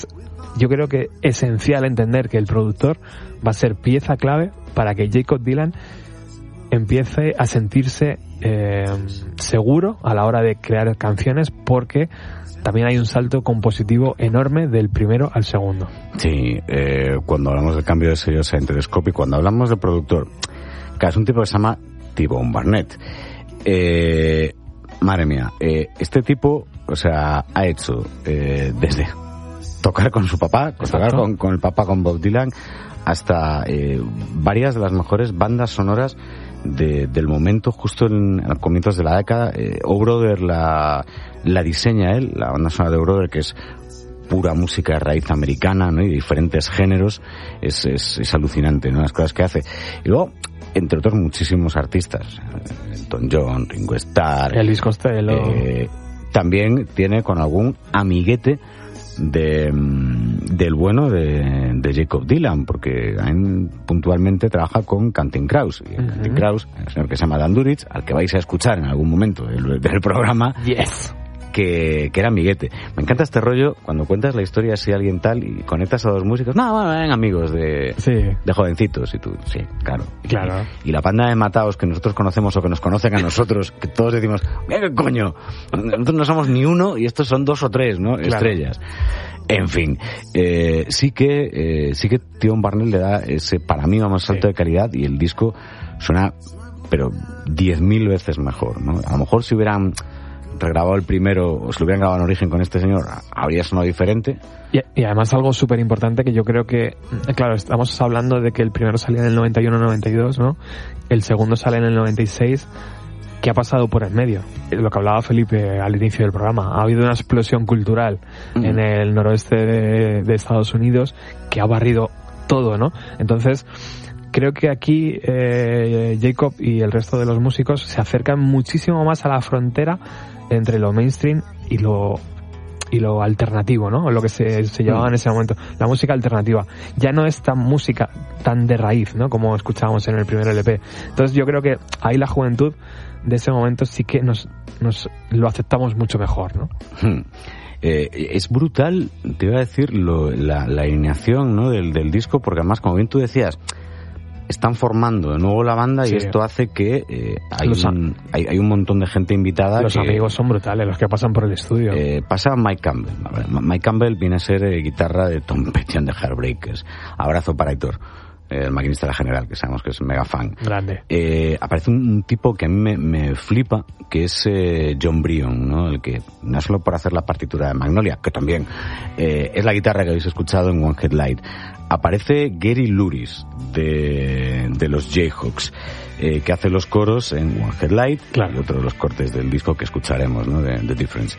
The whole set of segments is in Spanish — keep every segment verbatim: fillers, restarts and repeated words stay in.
yo creo que es esencial entender que el productor va a ser pieza clave para que Jakob Dylan empiece a sentirse eh, seguro a la hora de crear canciones, porque también hay un salto compositivo enorme del primero al segundo. Sí, eh, cuando hablamos del cambio de sellos a Interscope y cuando hablamos de productor, que es un tipo que se llama T-Bone Barnett. Eh, madre mía, eh, este tipo, o sea, ha hecho eh, desde tocar con su papá, tocar con, con el papá, con Bob Dylan, hasta eh, varias de las mejores bandas sonoras de, del momento, justo en, en los comienzos de la década. eh, O Brother la, la diseña él, la banda sonora de O Brother, que es pura música de raíz americana, ¿no? Y de diferentes géneros. Es, es, es alucinante, ¿no? Las cosas que hace. Y luego, entre otros muchísimos artistas, Elton John, Ringo Starr, Elvis Costello. Eh, también tiene con algún amiguete de del bueno de, de Jakob Dylan, porque en, puntualmente trabaja con Counting Crows, y uh-huh. Counting Crows, el señor que se llama Dan Duritz, al que vais a escuchar en algún momento del, del programa, yes. que, que era amiguete. Me encanta este rollo cuando cuentas la historia así a alguien tal y conectas a dos músicos. No, bueno, eran amigos de, sí. de jovencitos, y tú, sí, claro. Claro. Y, y la banda de mataos que nosotros conocemos o que nos conocen a nosotros, que todos decimos, mira qué coño, nosotros no somos ni uno y estos son dos o tres, ¿no? Claro. Estrellas. En fin, eh, sí que eh, sí que T-Bone Barnett le da ese, para mí, vamos, salto de calidad, y el disco suena, pero diez mil veces mejor, ¿no? A lo mejor si hubieran regrabado el primero, o si lo hubieran grabado en origen con este señor, habría sonado diferente. Y, y además algo súper importante que yo creo que, claro, estamos hablando de que el primero salía en el noventa y uno noventa y dos, ¿no? El segundo sale en el noventa y seis. ¿Qué ha pasado por el medio? Lo que hablaba Felipe al inicio del programa. Ha habido una explosión cultural mm. en el noroeste de, de Estados Unidos que ha barrido todo, ¿no? Entonces, creo que aquí eh, Jakob y el resto de los músicos se acercan muchísimo más a la frontera entre lo mainstream y lo y lo alternativo, ¿no? Lo que se, se llevaba en ese momento. La música alternativa. Ya no es tan música tan de raíz, ¿no? Como escuchábamos en el primer L P. Entonces yo creo que ahí la juventud de ese momento sí que nos, nos lo aceptamos mucho mejor, ¿no? Hmm. Eh, es brutal, te iba a decir, lo, la, la alineación, ¿no? del, del disco, porque además, como bien tú decías, están formando de nuevo la banda, sí. Y esto hace que eh, hay, un, hay, hay un montón de gente invitada. Los que, amigos son brutales, los que pasan por el estudio. Eh, pasa Mike Campbell. A ver, Mike Campbell viene a ser eh, guitarra de Tom Petty and the Heartbreakers. Abrazo para Héctor, eh, el maquinista de la General, que sabemos que es mega fan. Grande. Eh, aparece un, un tipo que a mí me, me flipa, que es eh, John Bryan, ¿no? El que, no solo por hacer la partitura de Magnolia, que también eh, es la guitarra que habéis escuchado en One Headlight. Aparece Gary Louris de, de los Jayhawks, eh, que hace los coros en One Headlight, claro. Y otro de los cortes del disco que escucharemos, ¿no? De The Difference.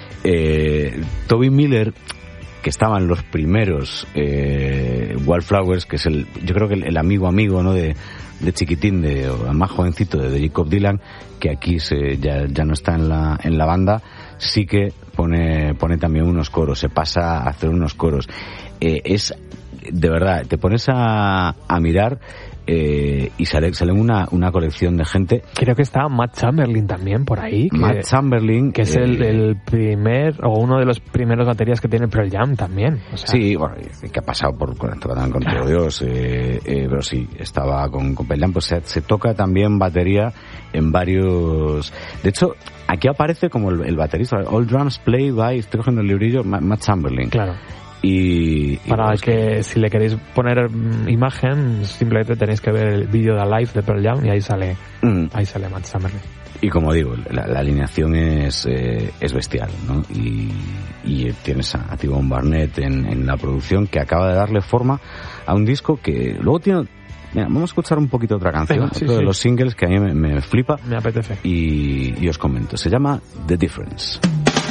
Eh, Toby Miller, que estaba en los primeros eh, Wildflowers, que es el, yo creo que el, el amigo amigo, ¿no? De, de chiquitín, de o más jovencito de, de Jakob Dylan, que aquí se, ya, ya no está en la, en la banda, sí que pone, pone también unos coros, se pasa a hacer unos coros. Eh, es, de verdad, te pones a, a mirar eh, y sale, sale una, una colección de gente. Creo que está Matt Chamberlain también por ahí. Que, Matt Chamberlain. Que es eh, el, el primer, o uno de los primeros baterías que tiene Pearl Jam también. O sea, sí, bueno, que ha pasado por con, con, con claro. todo Dios, eh, eh, pero sí, estaba con, con Pearl Jam, pues se, se toca también batería en varios. De hecho, aquí aparece como el, el baterista, All Drums Play by, estoy cogiendo el librillo, Matt Chamberlain. Claro. Y, y para pues, que, que si le queréis poner imagen, simplemente tenéis que ver el vídeo de Live de Pearl Jam y ahí sale mm. ahí sale Matt Chamberlain. Y como digo, la, la alineación es eh, es bestial, ¿no? Y, y tienes a, a T-Bone Barnett en, en la producción, que acaba de darle forma a un disco que luego tiene. Mira, vamos a escuchar un poquito otra canción, Venga, sí, otro sí. de los singles que a mí me, me flipa. Me apetece. Y, y os comento, se llama The Difference.